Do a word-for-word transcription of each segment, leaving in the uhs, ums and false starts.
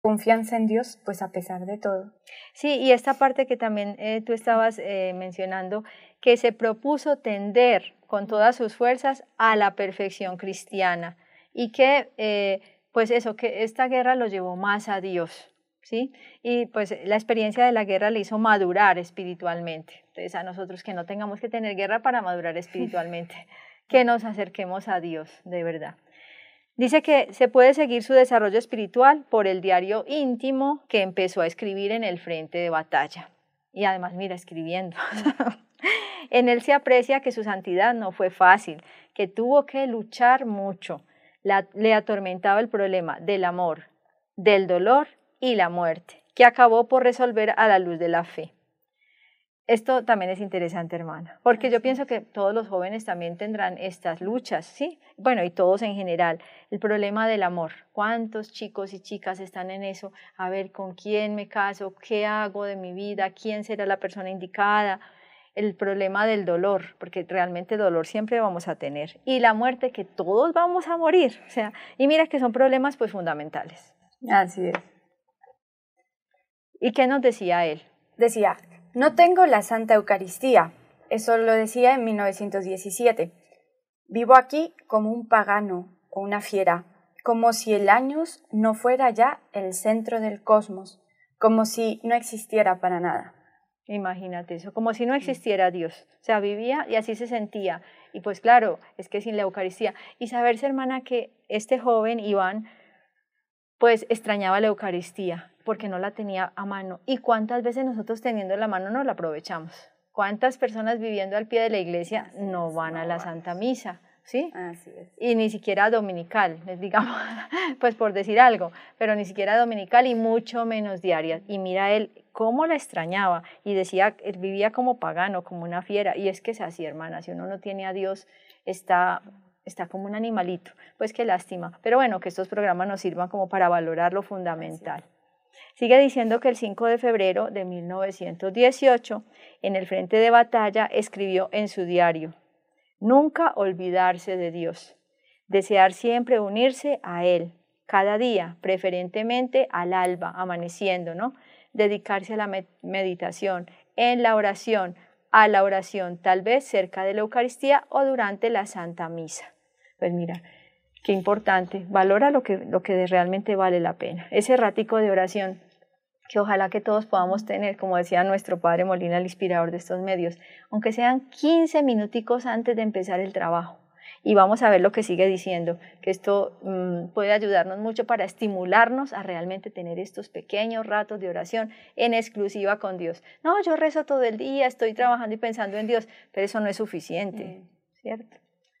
confianza en Dios, pues a pesar de todo. Sí, y esta parte que también eh, tú estabas eh, mencionando, que se propuso tender con todas sus fuerzas a la perfección cristiana y que, eh, pues eso, que esta guerra lo llevó más a Dios, ¿sí? Y pues la experiencia de la guerra le hizo madurar espiritualmente. Entonces a nosotros que no tengamos que tener guerra para madurar espiritualmente, que nos acerquemos a Dios de verdad. Dice que se puede seguir su desarrollo espiritual por el diario íntimo que empezó a escribir en el frente de batalla. Y además, mira, escribiendo. En él se aprecia que su santidad no fue fácil, que tuvo que luchar mucho. La, le atormentaba el problema del amor, del dolor y la muerte, que acabó por resolver a la luz de la fe. Esto también es interesante, hermana, porque yo pienso que todos los jóvenes también tendrán estas luchas, ¿sí? Bueno, y todos en general. El problema del amor. ¿Cuántos chicos y chicas están en eso? A ver, ¿con quién me caso? ¿Qué hago de mi vida? ¿Quién será la persona indicada? El problema del dolor, porque realmente dolor siempre vamos a tener. Y la muerte, que todos vamos a morir. O sea, y mira que son problemas pues fundamentales. Así es. ¿Y qué nos decía él? Decía, no tengo la Santa Eucaristía. Eso lo decía en mil novecientos diecisiete. Vivo aquí como un pagano o una fiera, como si el años no fuera ya el centro del cosmos, como si no existiera para nada. Imagínate eso, como si no existiera Dios. O sea, vivía y así se sentía. Y pues claro, es que sin la Eucaristía. Y saberse, hermana, que este joven, Iván, pues extrañaba la Eucaristía porque no la tenía a mano. ¿Y cuántas veces nosotros teniendo la mano no la aprovechamos? ¿Cuántas personas viviendo al pie de la iglesia no van a la Santa Misa? ¿Sí? Así es. Y ni siquiera dominical, digamos, pues por decir algo, pero ni siquiera dominical y mucho menos diaria. Y mira él cómo la extrañaba y decía, él vivía como pagano, como una fiera. Y es que es así, hermana, si uno no tiene a Dios, está, está como un animalito. Pues qué lástima. Pero bueno, que estos programas nos sirvan como para valorar lo fundamental. Sigue diciendo que el cinco de febrero de mil novecientos dieciocho, en el frente de batalla, escribió en su diario: nunca olvidarse de Dios, desear siempre unirse a Él, cada día, preferentemente al alba, amaneciendo, ¿no? Dedicarse a la meditación, en la oración, a la oración, tal vez cerca de la Eucaristía o durante la Santa Misa. Pues mira, qué importante, valora lo que, lo que realmente vale la pena. Ese ratico de oración que ojalá que todos podamos tener, como decía nuestro padre Molina, el inspirador de estos medios, aunque sean quince minuticos antes de empezar el trabajo. Y vamos a ver lo que sigue diciendo, que esto mmm, puede ayudarnos mucho para estimularnos a realmente tener estos pequeños ratos de oración en exclusiva con Dios. No, yo rezo todo el día, estoy trabajando y pensando en Dios, pero eso no es suficiente, ¿cierto?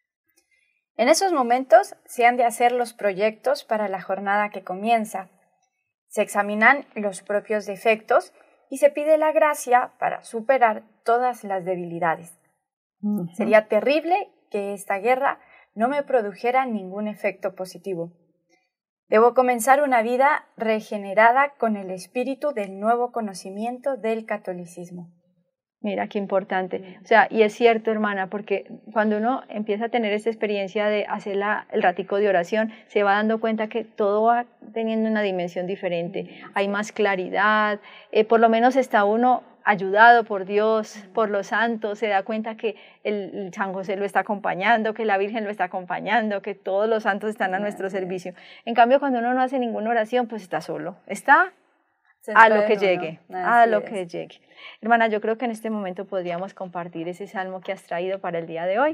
En esos momentos se han de hacer los proyectos para la jornada que comienza. Se examinan los propios defectos y se pide la gracia para superar todas las debilidades. Uh-huh. Sería terrible que esta guerra no me produjera ningún efecto positivo. Debo comenzar una vida regenerada con el espíritu del nuevo conocimiento del catolicismo. Mira, qué importante. O sea, y es cierto, hermana, porque cuando uno empieza a tener esta experiencia de hacer la, el ratico de oración, se va dando cuenta que todo va teniendo una dimensión diferente. Hay más claridad, eh, por lo menos está uno ayudado por Dios, por los santos, se da cuenta que el, el San José lo está acompañando, que la Virgen lo está acompañando, que todos los santos están a nuestro servicio. En cambio, cuando uno no hace ninguna oración, pues está solo, está a lo que llegue, a lo que llegue. Hermana, yo creo que en este momento podríamos compartir ese salmo que has traído para el día de hoy.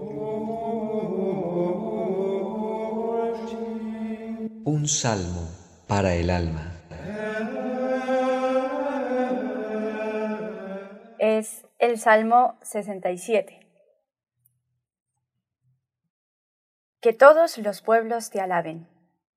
Un salmo para el alma. Es el Salmo sesenta y siete. Que todos los pueblos te alaben.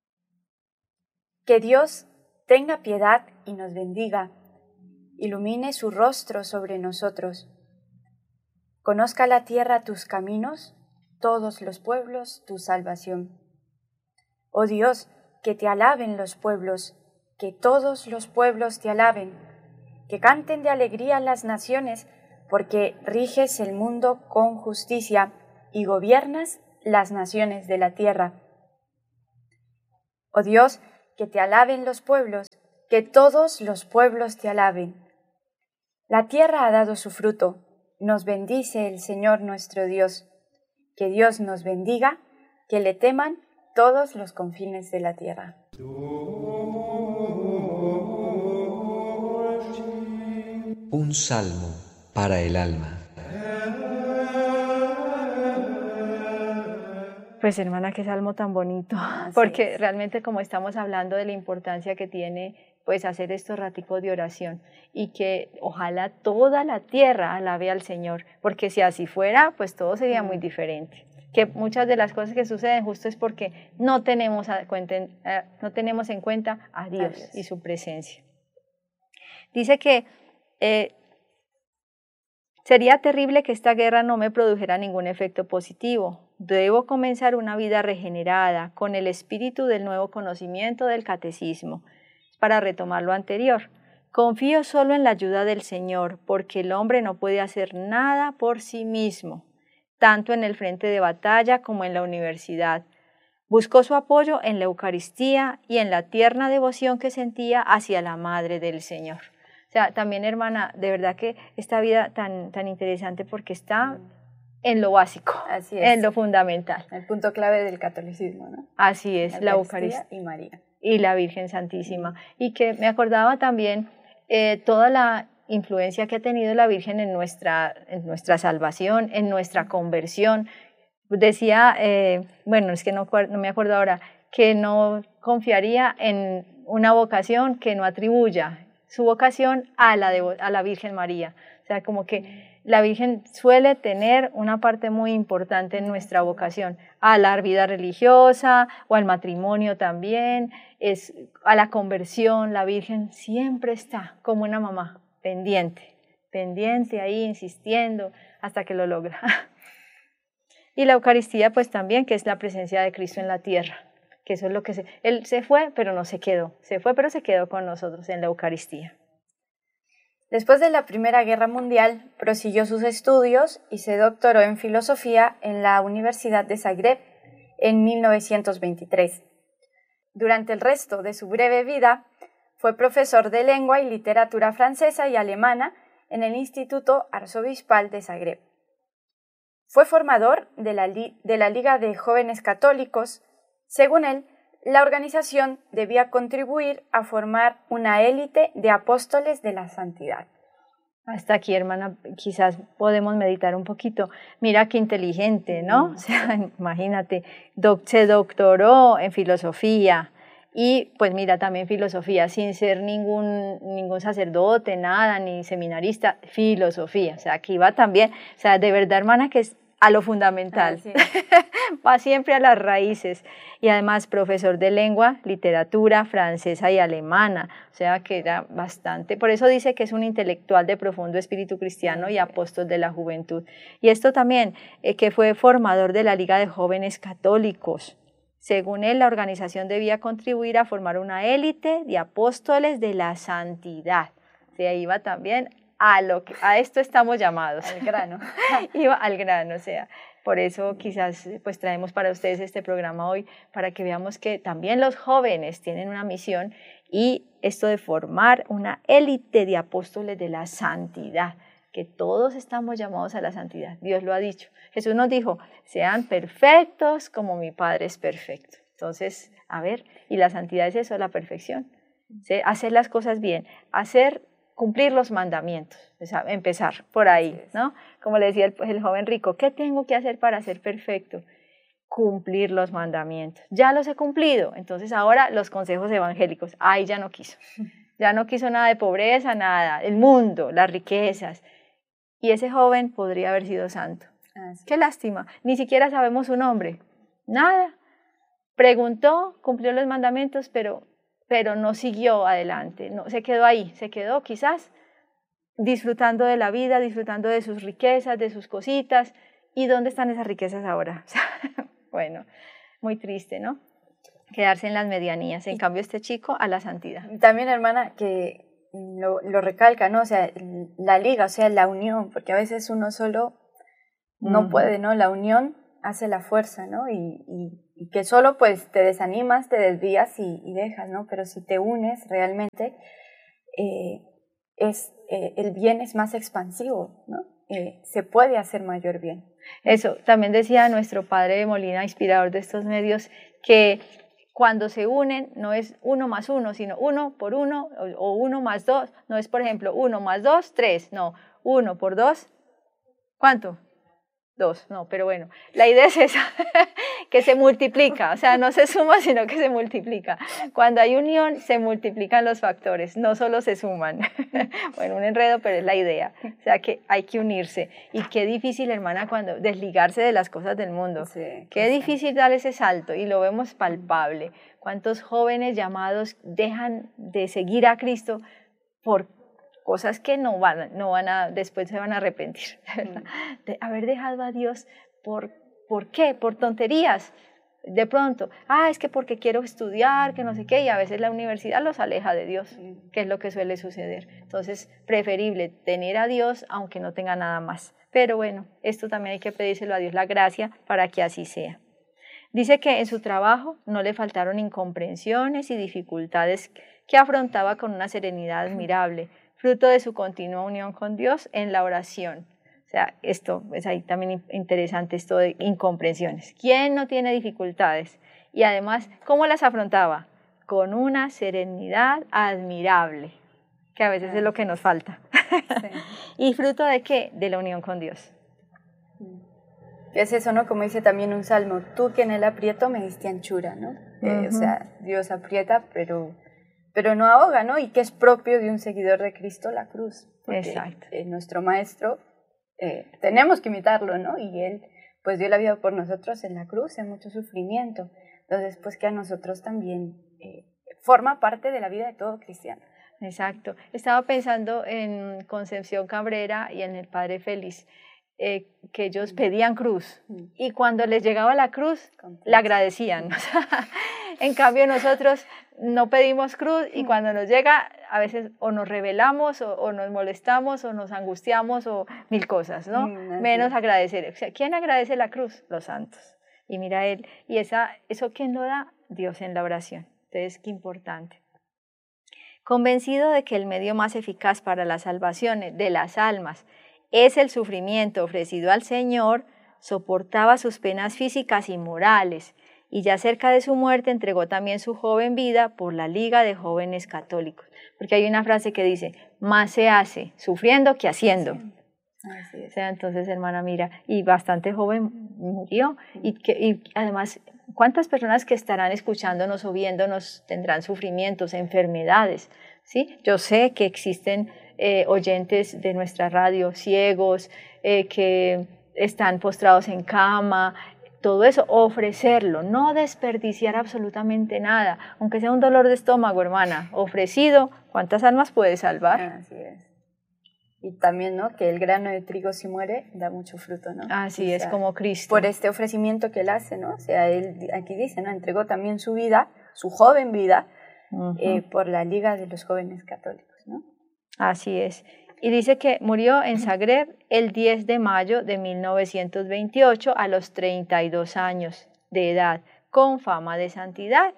Que Dios tenga piedad y nos bendiga, ilumine su rostro sobre nosotros. Conozca la tierra tus caminos, todos los pueblos tu salvación. Oh Dios, que te alaben los pueblos, que todos los pueblos te alaben, que canten de alegría las naciones, porque riges el mundo con justicia y gobiernas las naciones de la tierra. Oh Dios, que te alaben los pueblos, que todos los pueblos te alaben. La tierra ha dado su fruto, nos bendice el Señor nuestro Dios. Que Dios nos bendiga, que le teman todos los confines de la tierra. Un salmo para el alma. Pues hermana, qué salmo tan bonito, Así porque es. realmente como estamos hablando de la importancia que tiene pues hacer estos raticos de oración y que ojalá toda la tierra alabe al Señor, porque si así fuera, pues todo sería muy diferente. Que muchas de las cosas que suceden justo es porque no tenemos, a cuenta, eh, no tenemos en cuenta a Dios, Adiós. y su presencia. Dice que eh, sería terrible que esta guerra no me produjera ningún efecto positivo. Debo comenzar una vida regenerada con el espíritu del nuevo conocimiento del catecismo. Para retomar lo anterior, confío solo en la ayuda del Señor, porque el hombre no puede hacer nada por sí mismo, tanto en el frente de batalla como en la universidad. Buscó su apoyo en la Eucaristía y en la tierna devoción que sentía hacia la Madre del Señor. O sea, también, hermana, de verdad que esta vida tan, tan interesante porque está en lo básico, Así es. en lo fundamental. El punto clave del catolicismo, ¿no? Así es, la Eucaristía y María. Y la Virgen Santísima. Y que me acordaba también eh, toda la influencia que ha tenido la Virgen en nuestra, en nuestra salvación, en nuestra conversión. Decía, eh, bueno, es que no, no me acuerdo ahora, que no confiaría en una vocación que no atribuya su vocación a la, de, a la Virgen María. O sea, como que la Virgen suele tener una parte muy importante en nuestra vocación, a la vida religiosa o al matrimonio también, es, a la conversión. La Virgen siempre está como una mamá, pendiente, pendiente ahí, insistiendo hasta que lo logra. Y la Eucaristía pues también, que es la presencia de Cristo en la tierra, que eso es lo que se... Él se fue, pero no se quedó, se fue, pero se quedó con nosotros en la Eucaristía. Después de la Primera Guerra Mundial, prosiguió sus estudios y se doctoró en filosofía en la Universidad de Zagreb en mil novecientos veintitrés. Durante el resto de su breve vida, fue profesor de lengua y literatura francesa y alemana en el Instituto Arzobispal de Zagreb. Fue formador de la, de la Liga de Jóvenes Católicos. Según él, la organización debía contribuir a formar una élite de apóstoles de la santidad. Hasta aquí, hermana, quizás podemos meditar un poquito. Mira qué inteligente, ¿no? O sea, imagínate, doc, se doctoró en filosofía y pues mira, también filosofía, sin ser ningún, ningún sacerdote, nada, ni seminarista, filosofía. O sea, aquí va también, o sea, de verdad, hermana, que es a lo fundamental, sí. Va siempre a las raíces, y además profesor de lengua, literatura francesa y alemana, o sea que era bastante, por eso dice que es un intelectual de profundo espíritu cristiano y apóstol de la juventud. Y esto también, eh, que fue formador de la Liga de Jóvenes Católicos. Según él, la organización debía contribuir a formar una élite de apóstoles de la santidad. Se iba también a lo que a esto estamos llamados. Al grano. Iba al grano, o sea, por eso quizás pues traemos para ustedes este programa hoy, para que veamos que también los jóvenes tienen una misión, y esto de formar una élite de apóstoles de la santidad, que todos estamos llamados a la santidad. Dios lo ha dicho. Jesús nos dijo, sean perfectos como mi Padre es perfecto. Entonces, a ver, y la santidad es eso, la perfección. ¿Sí? Hacer las cosas bien, hacer cumplir los mandamientos, o sea, empezar por ahí, ¿no? Como le decía el, el joven rico, ¿qué tengo que hacer para ser perfecto? Cumplir los mandamientos. Ya los he cumplido, entonces ahora los consejos evangélicos. Ay, ya no quiso. Ya no quiso nada de pobreza, nada, el mundo, las riquezas. Y ese joven podría haber sido santo. Así. Qué lástima, ni siquiera sabemos su nombre, nada. Preguntó, cumplió los mandamientos, pero... pero no siguió adelante, no, se quedó ahí, se quedó quizás disfrutando de la vida, disfrutando de sus riquezas, de sus cositas. ¿Y dónde están esas riquezas ahora? Bueno, muy triste, ¿no? Quedarse en las medianías, en cambio este chico a la santidad. También, hermana, que lo, lo recalca, ¿no? O sea, la liga, o sea, la unión, porque a veces uno solo no uh-huh. puede, ¿no? La unión hace la fuerza, ¿no? Y, y, y que solo pues te desanimas, te desvías y, y dejas, ¿no? Pero si te unes realmente, eh, es, eh, el bien es más expansivo, ¿no? Eh, se puede hacer mayor bien. Eso, también decía nuestro padre Molina, inspirador de estos medios, que cuando se unen no es uno más uno, sino uno por uno o, o uno más dos, no es por ejemplo uno más dos, tres, no, uno por dos, ¿cuánto? Dos, no, pero bueno, la idea es esa, que se multiplica, o sea, no se suma, sino que se multiplica. Cuando hay unión, se multiplican los factores, no solo se suman. Bueno, un enredo, pero es la idea, o sea, que hay que unirse. Y qué difícil, hermana, cuando desligarse de las cosas del mundo. Sí, Qué sí. difícil dar ese salto, y lo vemos palpable. ¿Cuántos jóvenes llamados dejan de seguir a Cristo por cosas que no van, no van a, después se van a arrepentir, ¿verdad? De haber dejado a Dios, ¿por, ¿por qué? Por tonterías, de pronto, ah, es que porque quiero estudiar, que no sé qué, y a veces la universidad los aleja de Dios, que es lo que suele suceder. Entonces, preferible tener a Dios, aunque no tenga nada más. Pero bueno, esto también hay que pedírselo a Dios la gracia para que así sea. Dice que en su trabajo no le faltaron incomprensiones y dificultades que afrontaba con una serenidad admirable, fruto de su continua unión con Dios en la oración. O sea, esto es ahí también interesante, esto de incomprensiones. ¿Quién no tiene dificultades? Y además, ¿cómo las afrontaba? Con una serenidad admirable, que a veces es lo que nos falta. Sí. ¿Y fruto de qué? De la unión con Dios. Es eso, ¿no? Como dice también un salmo, tú que en el aprieto me diste anchura, ¿no? Eh, uh-huh. O sea, Dios aprieta, pero... pero no ahoga, ¿no? Y que es propio de un seguidor de Cristo la cruz. Exacto. Eh, nuestro maestro, eh, tenemos que imitarlo, ¿no? Y él, pues dio la vida por nosotros en la cruz, en mucho sufrimiento. Entonces, pues que a nosotros también eh, forma parte de la vida de todo cristiano. Exacto. Estaba pensando en Concepción Cabrera y en el Padre Félix, eh, que ellos pedían cruz, y cuando les llegaba la cruz, la agradecían. En cambio, nosotros no pedimos cruz y cuando nos llega, a veces o nos rebelamos o, o nos molestamos o nos angustiamos o mil cosas, ¿no? Mm, menos agradecer. O sea, ¿quién agradece la cruz? Los santos. Y mira él, y esa, ¿eso quién lo da? Dios en la oración. Entonces, qué importante. Convencido de que el medio más eficaz para la salvación de las almas es el sufrimiento ofrecido al Señor, soportaba sus penas físicas y morales, y ya cerca de su muerte entregó también su joven vida por la Liga de Jóvenes Católicos. Porque hay una frase que dice, más se hace sufriendo que haciendo. Sí. Así es. O sea, entonces, hermana, mira, y bastante joven murió, y, que, y además, ¿cuántas personas que estarán escuchándonos o viéndonos tendrán sufrimientos, enfermedades? ¿Sí? Yo sé que existen eh, oyentes de nuestra radio ciegos, eh, que están postrados en cama, todo eso, ofrecerlo, no desperdiciar absolutamente nada, aunque sea un dolor de estómago, hermana, ofrecido, ¿cuántas almas puede salvar? Así es. Y también, ¿no? Que el grano de trigo si muere da mucho fruto, ¿no? Así o sea, es, como Cristo. Por este ofrecimiento que él hace, ¿no? O sea, él aquí dice, ¿no? Entregó también su vida, su joven vida, uh-huh. eh, por la Liga de los Jóvenes Católicos, ¿no? Así es. Y dice que murió en Zagreb el diez de mayo de mil novecientos veintiocho a los treinta y dos años de edad, con fama de santidad.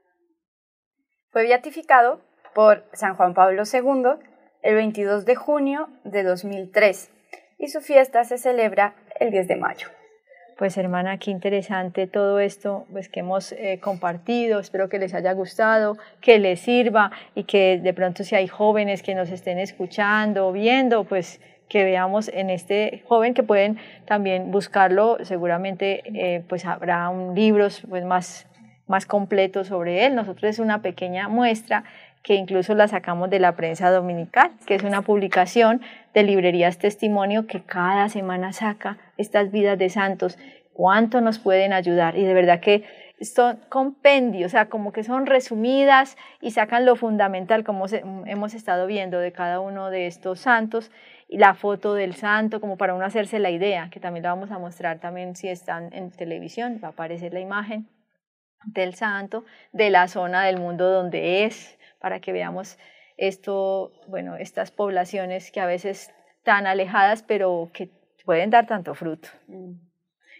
Fue beatificado por San Juan Pablo segundo el veintidós de junio de dos mil tres y su fiesta se celebra el diez de mayo. Pues hermana, qué interesante todo esto pues, que hemos eh, compartido, espero que les haya gustado, que les sirva y que de pronto si hay jóvenes que nos estén escuchando o viendo, pues que veamos en este joven que pueden también buscarlo, seguramente eh, pues habrá un libros pues, más, más completos sobre él. Nosotros es una pequeña muestra que incluso la sacamos de la prensa dominical, que es una publicación de Librerías Testimonio que cada semana saca estas vidas de santos, cuánto nos pueden ayudar, y de verdad que son compendios, o sea, como que son resumidas y sacan lo fundamental, como se, hemos estado viendo de cada uno de estos santos, y la foto del santo, como para uno hacerse la idea, que también la vamos a mostrar también si están en televisión, va a aparecer la imagen del santo, de la zona del mundo donde es, para que veamos esto, bueno, estas poblaciones que a veces tan alejadas, pero que pueden dar tanto fruto.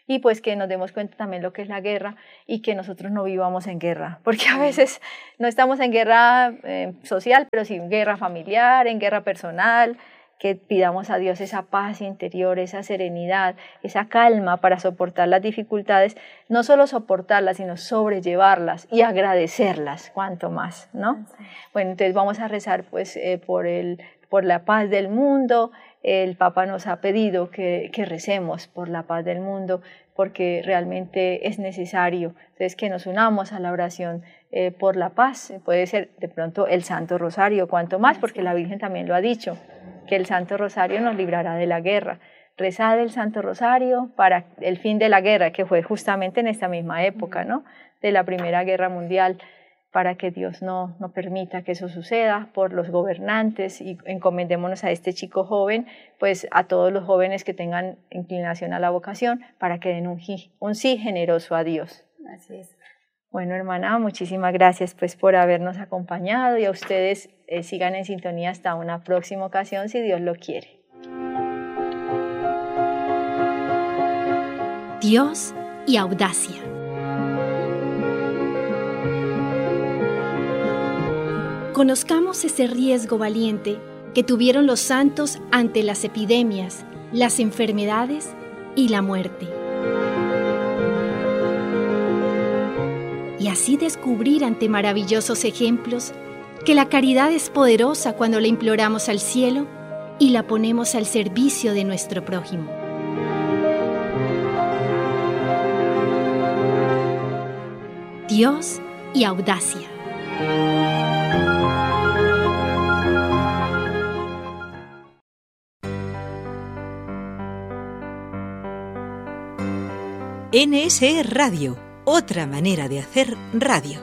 y pues que nos demos cuenta también lo que es la guerra y que nosotros no vivamos en guerra, porque a veces no estamos en guerra eh, social, pero sí en guerra familiar, en guerra personal, que pidamos a Dios esa paz interior, esa serenidad, esa calma para soportar las dificultades, no solo soportarlas, sino sobrellevarlas y agradecerlas, cuanto más, ¿no? Sí. Bueno, entonces vamos a rezar pues eh, por, el, por la paz del mundo. El Papa nos ha pedido que, que recemos por la paz del mundo, porque realmente es necesario. Entonces, que nos unamos a la oración eh, por la paz. Puede ser de pronto el Santo Rosario, cuanto más, porque la Virgen también lo ha dicho, que el Santo Rosario nos librará de la guerra. Rezad el Santo Rosario para el fin de la guerra, que fue justamente en esta misma época, ¿no?, de la Primera Guerra Mundial, para que Dios no, no permita que eso suceda, por los gobernantes, y encomendémonos a este chico joven, pues a todos los jóvenes que tengan inclinación a la vocación, para que den un, un sí generoso a Dios. Así es. Bueno, hermana, muchísimas gracias pues por habernos acompañado, y a ustedes eh, sigan en sintonía hasta una próxima ocasión, si Dios lo quiere. Dios y audacia. Conozcamos ese riesgo valiente que tuvieron los santos ante las epidemias, las enfermedades y la muerte. Y así descubrir ante maravillosos ejemplos que la caridad es poderosa cuando la imploramos al cielo y la ponemos al servicio de nuestro prójimo. Dios y audacia. N S E Radio, otra manera de hacer radio.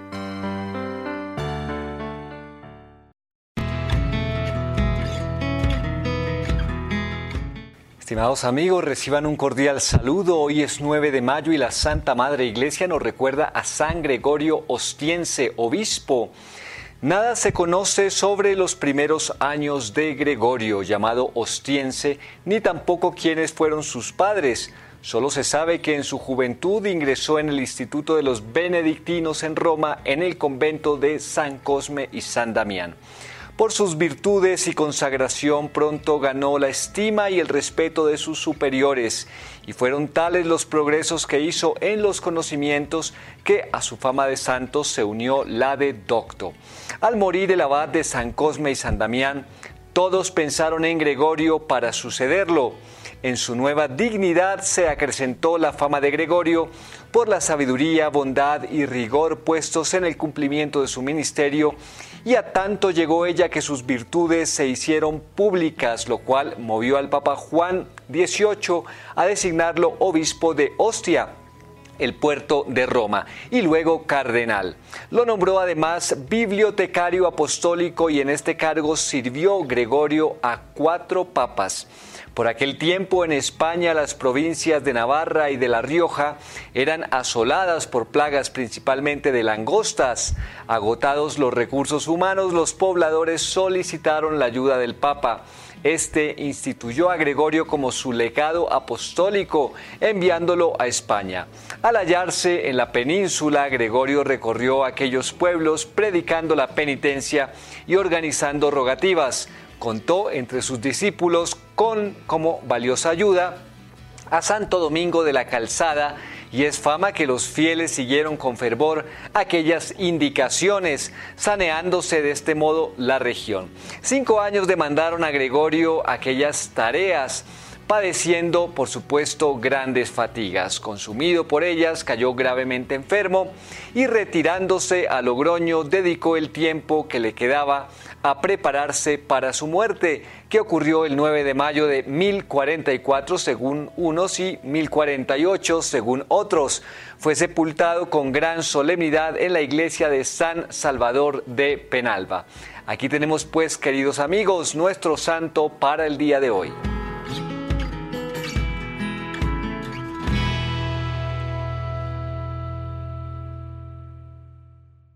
Estimados amigos, reciban un cordial saludo. Hoy es nueve de mayo y la Santa Madre Iglesia nos recuerda a San Gregorio Ostiense, obispo. Nada se conoce sobre los primeros años de Gregorio, llamado Ostiense, ni tampoco quiénes fueron sus padres. Solo se sabe que en su juventud ingresó en el Instituto de los Benedictinos en Roma, en el convento de San Cosme y San Damián. Por sus virtudes y consagración pronto ganó la estima y el respeto de sus superiores, y fueron tales los progresos que hizo en los conocimientos que a su fama de santo se unió la de docto. Al morir el abad de San Cosme y San Damián, todos pensaron en Gregorio para sucederlo. En su nueva dignidad se acrecentó la fama de Gregorio por la sabiduría, bondad y rigor puestos en el cumplimiento de su ministerio, y a tanto llegó ella que sus virtudes se hicieron públicas, lo cual movió al Papa Juan dieciocho a designarlo obispo de Ostia, el puerto de Roma, y luego cardenal. Lo nombró además bibliotecario apostólico, y en este cargo sirvió Gregorio a cuatro papas. Por aquel tiempo en España las provincias de Navarra y de La Rioja eran asoladas por plagas principalmente de langostas. Agotados los recursos humanos, los pobladores solicitaron la ayuda del Papa. Este instituyó a Gregorio como su legado apostólico, enviándolo a España. Al hallarse en la península, Gregorio recorrió aquellos pueblos predicando la penitencia y organizando rogativas. Contó entre sus discípulos con como valiosa ayuda a Santo Domingo de la Calzada, y es fama que los fieles siguieron con fervor aquellas indicaciones, saneándose de este modo la región. Cinco años demandaron a Gregorio aquellas tareas, padeciendo, por supuesto, grandes fatigas. Consumido por ellas, cayó gravemente enfermo y, retirándose a Logroño, dedicó el tiempo que le quedaba a prepararse para su muerte, que ocurrió el nueve de mayo de mil cuarenta y cuatro según unos y mil cuarenta y ocho según otros. Fue sepultado con gran solemnidad en la iglesia de San Salvador de Penalba. Aquí tenemos pues, queridos amigos, nuestro santo para el día de hoy.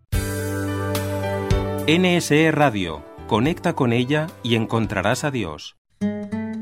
N S E Radio. Conecta con ella y encontrarás a Dios.